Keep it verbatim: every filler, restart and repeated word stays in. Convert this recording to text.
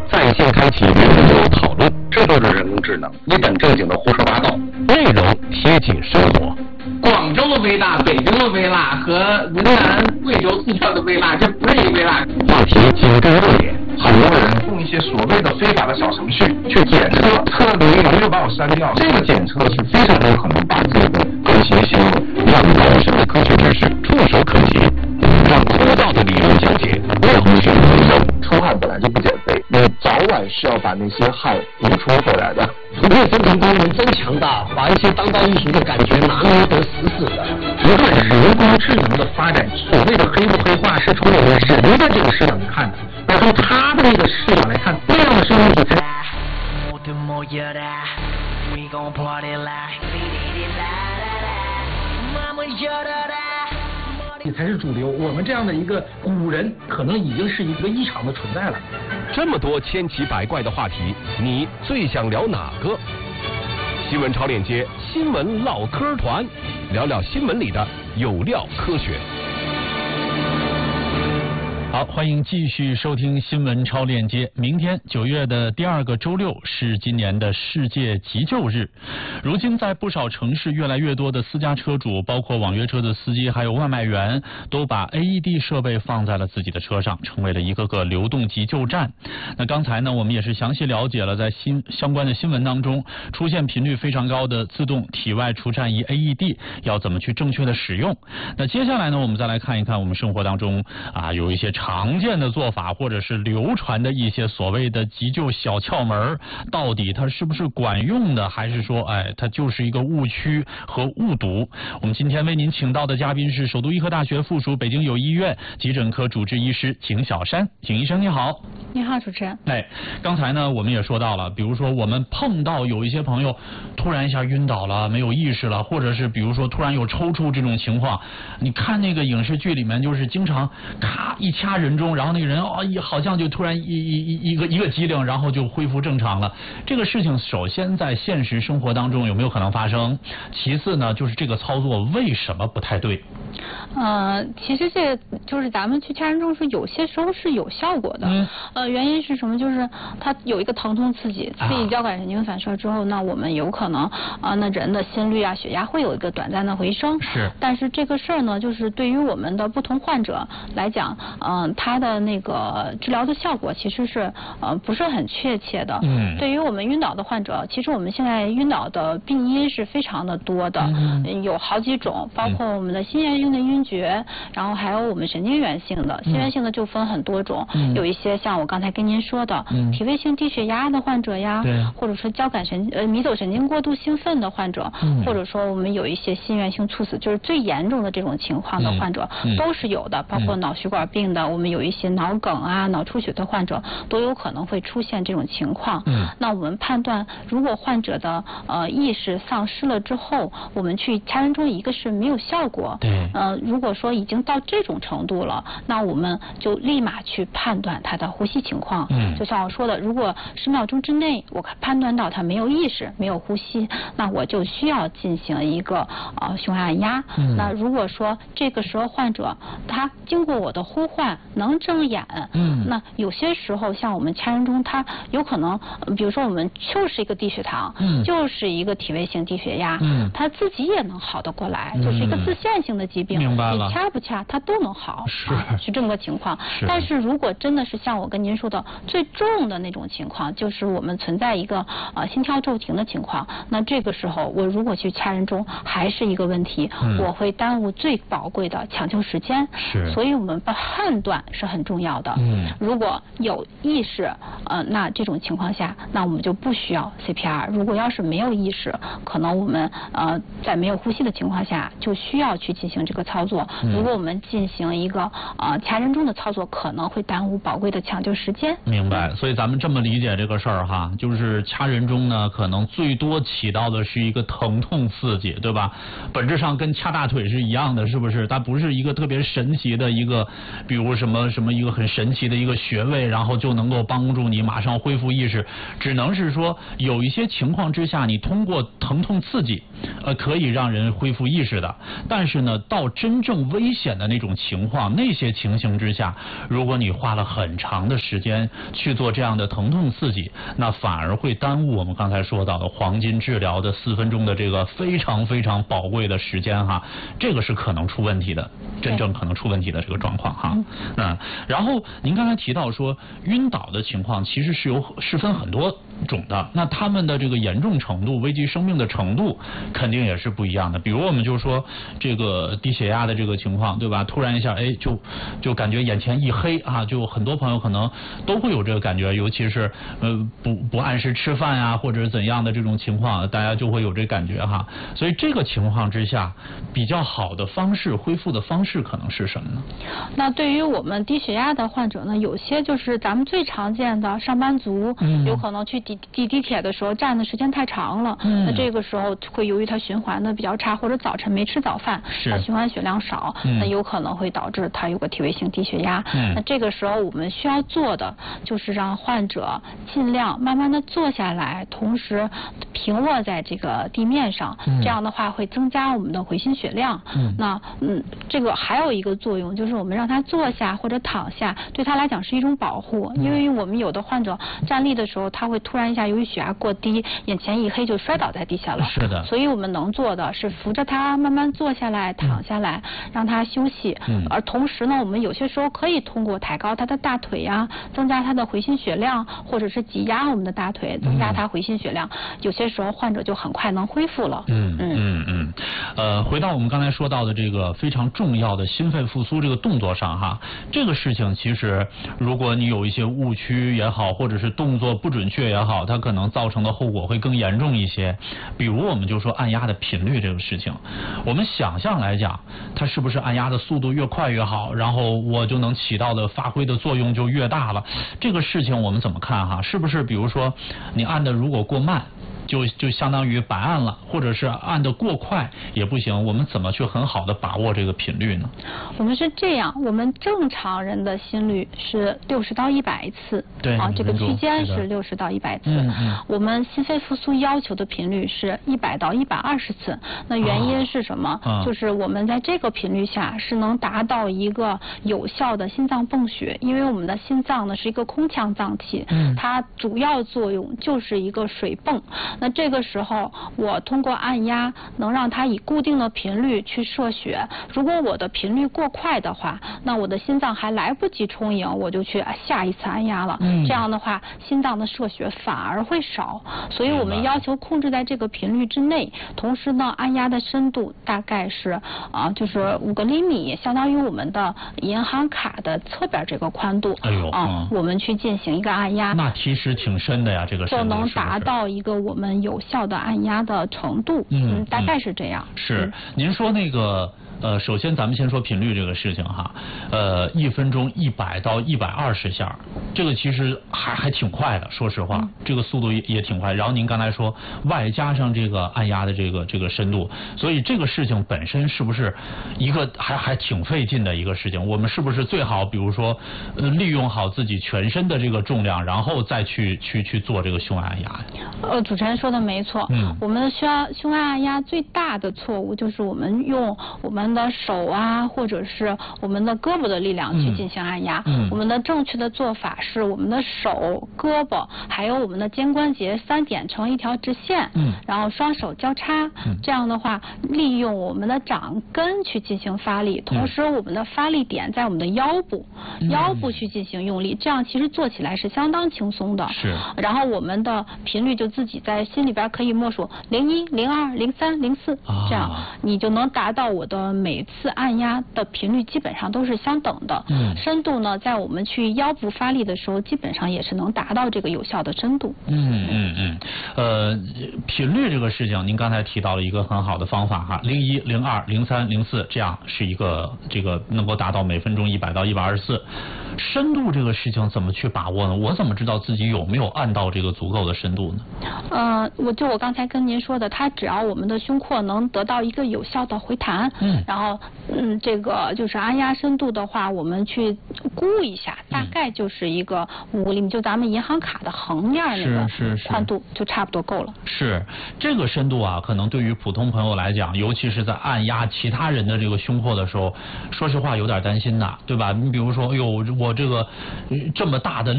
在线开启人流讨论，这都是人工智能，一本正经的胡说八道，内容贴近生活。 广州的微辣、北京的微辣和云南、贵州、四川的微辣，这不是一个微辣。 话题紧跟热点， 很多人用一些所谓的非法的小程序去检测，测了零零就把我删掉。这个检测是非常有可能把这个科学新闻让高深的科学知识触手可及，让枯燥的理论讲解变回生活。出汗本来就不减肥，你早晚是要把那些汗补充回来的。 图片生成功能真强大，把一些当代艺术的感觉拿捏得死死的。 不断人工智能的发展，所谓的黑不黑化是从我们人的这个视角来看的，而从他的那个视角来看，那样的生命体才。你才是主流，我们这样的一个古人可能已经是一个异常的存在了。 这么多千奇百怪的话题，你最想聊哪个？新闻超链接，新闻唠嗑团，聊聊新闻里的有料科学。 好，欢迎继续收听新闻超链接。明天九月的第二个周六是今年的世界急救日。如今在不少城市，越来越多的私家车主，包括网约车的司机，还有外卖员，都把 A E D 设备放在了自己的车上，成为了一个个流动急救站。那刚才呢，我们也是详细了解了在新相关的新闻当中出现频率非常高的自动体外除颤仪 A E D 要怎么去正确的使用。那接下来呢，我们再来看一看我们生活当中啊有一些常见的做法，或者是流传的一些所谓的急救小窍门，到底它是不是管用的，还是说哎它就是一个误区和误读。我们今天为您请到的嘉宾是首都医科大学附属北京友医院急诊科主治医师景小山。景医生你好。 你好，主持人。 哎，刚才呢我们也说到了，比如说我们碰到有一些朋友突然一下晕倒了，没有意识了，或者是比如说突然有抽搐这种情况，你看那个影视剧里面就是经常咔一掐人中，然后那个人哦好像就突然一一一一个一个机灵，然后就恢复正常了。这个事情首先在现实生活当中有没有可能发生？其次呢，就是这个操作为什么不太对？ 呃，其实这就是咱们去掐人中是有些时候是有效果的。嗯、呃，原因是什么？就是它有一个疼痛刺激，刺激交感神经反射之后，啊、那我们有可能啊、呃，那人的心率啊、血压会有一个短暂的回升。 是。 但是这个事儿呢，就是对于我们的不同患者来讲，嗯、呃，它的那个治疗的效果其实是呃不是很确切的。嗯。对于我们晕倒的患者，其实我们现在晕倒的病因是非常的多的，嗯、有好几种，包括我们的心源性的晕厥，然后还有我们神经源性的。心源性的就分很多种，嗯、有一些像我刚才跟您说的，嗯、体位性低血压的患者呀，或者说交感神呃迷走神经过度兴奋的患者，嗯、或者说我们有一些心源性猝死，就是最严重的这种情况的患者、嗯、都是有的，包括脑血管病的，我们有一些脑梗啊、脑出血的患者都有可能会出现这种情况。嗯、那我们判断，如果患者的呃意识丧失了之后，我们去掐人中，一个是没有效果。对。呃，如果说已经到这种程度了，那我们就立马去判断他的呼吸情况。嗯。就像我说的，如果十秒钟之内我判断到他没有意识、没有呼吸，那我就需要进行一个呃胸按压。嗯。那如果说这个时候患者他经过我的呼唤能睁眼，嗯，那有些时候像我们掐人中，他有可能，比如说我们就是一个低血糖，嗯，就是一个体位性低血压，嗯，他自己也能好得过来，嗯、就是一个自限性的疾病，明白了，你掐不掐他都能好，是、啊、是这么个情况。但是如果真的是像我跟您说的最重的那种情况，就是我们存在一个呃心跳骤停的情况，那这个时候我如果去掐人中还是一个问题，嗯、我会耽误最宝贵的抢救时间。是，所以我们判断是很重要的。嗯，如果有意识，呃，那这种情况下，那我们就不需要 C P R。如果要是没有意识，可能我们呃在没有呼吸的情况下，就需要去进行这个操作。嗯、如果我们进行一个呃掐人中的操作，可能会耽误宝贵的抢救时间。 明白。所以咱们这么理解这个事儿哈，就是掐人中呢，可能最多起到的是一个疼痛刺激，对吧？本质上跟掐大腿是一样的，是不是？它不是一个特别神奇的一个，比如什么什么一个很神奇的一个穴位，然后就能够帮助你马上恢复意识，只能是说有一些情况之下，你通过疼痛刺激，呃，可以让人恢复意识的。但是呢，到真正危险的那种情况，那些情形之下，如果你花了很长的时间去做这样的疼痛刺激，那反而会耽误我们刚才说到的黄金治疗的四分钟的这个非常非常宝贵的时间哈，这个是可能出问题的，真正可能出问题的这个状况哈。嗯，然后您刚才提到说晕倒的情况其实是有是分很多种的，那他们的这个严重程度、危及生命的程度肯定也是不一样的。比如我们就说这个低血压的这个情况，对吧？突然一下，哎，就就感觉眼前一黑啊，就很多朋友可能都会有这个感觉，尤其是呃不不按时吃饭呀、啊，或者是怎样的这种情况，大家就会有这感觉哈。所以这个情况之下，比较好的方式恢复的方式可能是什么呢？ 那对于我们低血压的患者呢，有些就是咱们最常见的上班族，嗯、有可能去抵抵地铁的时候站的时间太长了，嗯、那这个时候会由于他循环的比较差，或者早晨没吃早饭，他循环血量少，嗯、那有可能会导致他有个体位性低血压。嗯、那这个时候我们需要做的就是让患者尽量慢慢的坐下来，同时平卧在这个地面上，嗯、这样的话会增加我们的回心血量。嗯、那嗯，这个还有一个作用就是我们让他坐下或者躺下，对他来讲是一种保护，嗯、因为我们有的患者站立的时候，他会突然一下由于血压过低，眼前一黑就摔倒在地下了。 是的。 所以我们能做的是扶着他慢慢坐下来、躺下来，嗯、让他休息。嗯。而同时呢，我们有些时候可以通过抬高他的大腿呀、啊，增加他的回心血量，或者是挤压我们的大腿，增加他回心血量。嗯、有些时候患者就很快能恢复了。 嗯嗯嗯嗯。呃，回到我们刚才说到的这个非常重要的心肺复苏这个动作上哈，这个事情其实如果你有一些误区也好，或者是动作不准确也好，它可能造成的后果会更严重一些。比如我们就说按压的频率这个事情，我们想象来讲，它是不是按压的速度越快越好，然后我就能起到的发挥的作用就越大了？这个事情我们怎么看哈？是不是比如说你按的如果过慢，就就相当于白按了，或者是按得过快也不行，我们怎么去很好的把握这个频率呢？ 我们是这样，我们正常人的心率是六十到一百次， 对啊，这个区间是六十到一百次。嗯嗯。我们心肺复苏要求的频率是一百到一百二十次。那原因是什么？啊、就是我们在这个频率下是能达到一个有效的心脏泵血，因为我们的心脏呢是一个空腔脏器，嗯、它主要作用就是一个水泵。那这个时候，我通过按压能让它以固定的频率去射血。如果我的频率过快的话，那我的心脏还来不及充盈，我就去下一次按压了。嗯、这样的话，心脏的射血反而会少。所以我们要求控制在这个频率之内，同时呢，按压的深度大概是啊，就是五个厘米，相当于我们的银行卡的侧边这个宽度。 哎呦， 啊，嗯、我们去进行一个按压。 那其实挺深的呀，这个深度就能达到一个我们有效的按压的程度。嗯，嗯大概是这样。 是， 嗯、 您说那个。呃，首先咱们先说频率这个事情哈，呃，一分钟一百到一百二十下，这个其实还还挺快的，说实话，嗯、这个速度也也挺快。然后您刚才说外加上这个按压的这个这个深度，所以这个事情本身是不是一个还还挺费劲的一个事情？我们是不是最好比如说呃利用好自己全身的这个重量，然后再去去去做这个胸按压？ 呃，主持人说的没错，嗯，我们需要胸按按压最大的错误就是我们用我们的手啊，或者是我们的胳膊的力量去进行按压。嗯嗯、我们的正确的做法是我们的手、胳膊还有我们的肩关节三点成一条直线，嗯、然后双手交叉，嗯、这样的话利用我们的掌根去进行发力，同时我们的发力点在我们的腰部，嗯、腰部去进行用力，这样其实做起来是相当轻松的。 是。 然后我们的频率就自己在心里边可以默数零一、零二、零三、零四，这样你就能达到我的每次次按压的频率基本上都是相等的，嗯、深度呢，在我们去腰部发力的时候，基本上也是能达到这个有效的深度。 嗯嗯嗯，呃，频率这个事情，您刚才提到了一个很好的方法哈，零一、零二、零三、零四，这样是一个这个能够达到每分钟一百到一百二十四。深度这个事情怎么去把握呢？我怎么知道自己有没有按到这个足够的深度呢？ 呃，我就我刚才跟您说的，它只要我们的胸廓能得到一个有效的回弹，嗯， 然后嗯，这个就是按压深度的话，我们去估一下，大概就是一个五厘米，就咱们银行卡的横面那个宽度就差不多够了。 是这个深度啊，可能对于普通朋友来讲，尤其是在按压其他人的这个胸廓的时候，说实话有点担心呐，对吧？你比如说，哎呦，我这个这么大的